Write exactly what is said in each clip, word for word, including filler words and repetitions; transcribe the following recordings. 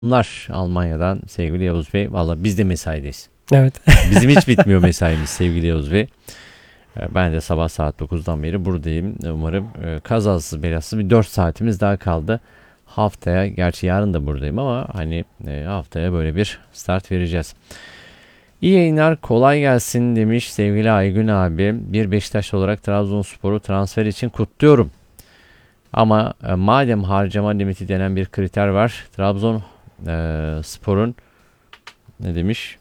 Bunlar Almanya'dan sevgili Yavuz Bey. Valla biz de mesaideyiz. Evet. Bizim hiç bitmiyor mesaimiz sevgili Yavuz Bey. Ben de sabah saat dokuzdan beri buradayım. Umarım kazasız belasız bir dört saatimiz daha kaldı. Haftaya, gerçi yarın da buradayım ama hani haftaya böyle bir start vereceğiz. İyi yayınlar, kolay gelsin demiş sevgili Aygün abi. Bir Beşiktaşlı olarak Trabzonspor'u transfer için kutluyorum. Ama e, madem harcama limiti denen bir kriter var, Trabzonspor'un ne demiş?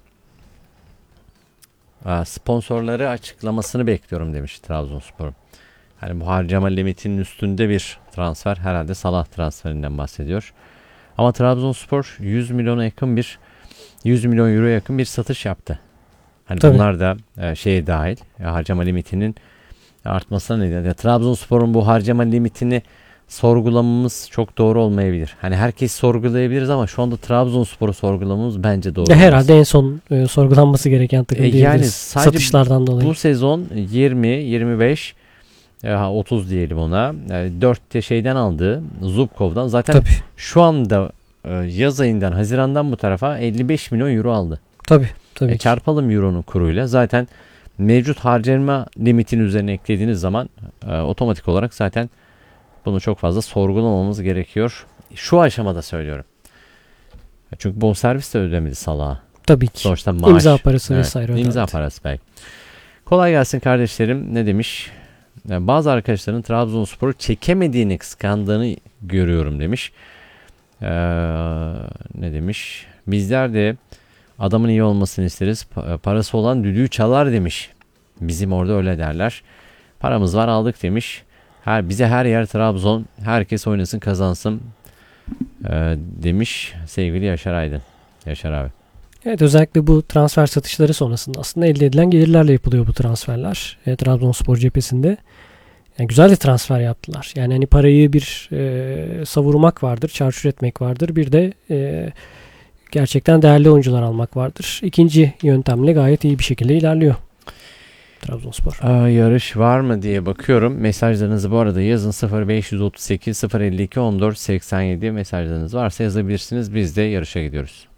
Aa, sponsorları açıklamasını bekliyorum demiş Trabzonspor. Yani bu harcama limitinin üstünde bir transfer, herhalde Salah transferinden bahsediyor. Ama Trabzonspor yüz milyona yakın bir yüz milyon euro yakın bir satış yaptı. Hani Tabii. bunlar da e, şeye dahil, e, harcama limitinin artmasına neden. Ya, Trabzonspor'un bu harcama limitini sorgulamamız çok doğru olmayabilir. Hani herkes sorgulayabiliriz ama şu anda Trabzonspor'u sorgulamamız bence doğru. Ya herhalde en son e, sorgulanması gereken takım E, diyebiliriz. yani sadece satışlardan dolayı. Bu sezon yirmi, yirmi beş, otuz diyelim ona. Yani dört şeyden aldığı Zubkov'dan zaten Tabii. şu anda e, yaz ayından, Haziran'dan bu tarafa elli beş milyon euro aldı. Tabii. Tabii. E, çarpalım euronun kuruyla. Zaten mevcut harcama limitinin üzerine eklediğiniz zaman e, otomatik olarak zaten bunu çok fazla sorgulamamız gerekiyor. Şu aşamada söylüyorum. Çünkü bonservis de ödemedi Salah'a. Tabii ki. Sonuçta maaş. İmza parası Evet, vesaire. İmza ödendi. parası belki. Kolay gelsin kardeşlerim. Ne demiş? Yani bazı arkadaşların Trabzonspor'u çekemediğini, kıskandığını görüyorum demiş. Ee, ne demiş? Bizler de adamın iyi olmasını isteriz. Pa- Parası olan düdüğü çalar demiş. Bizim orada öyle derler. Paramız var, aldık demiş. Her bize her yer Trabzon. Herkes oynasın, kazansın ee, demiş sevgili Yaşar Aydın. Yaşar abi. Evet, özellikle bu transfer satışları sonrasında aslında elde edilen gelirlerle yapılıyor bu transferler. E, Trabzonspor cephesinde. Yani güzel de transfer yaptılar. Yani hani parayı bir e, savurmak vardır, çarçur etmek vardır. Bir de e, gerçekten değerli oyuncular almak vardır. İkinci yöntemle gayet iyi bir şekilde ilerliyor Trabzonspor. Aa, yarış var mı diye bakıyorum. Mesajlarınızı bu arada yazın. Sıfır beş otuz sekiz sıfır elli iki on dört seksen yedi mesajlarınız varsa yazabilirsiniz. Biz de yarışa gidiyoruz.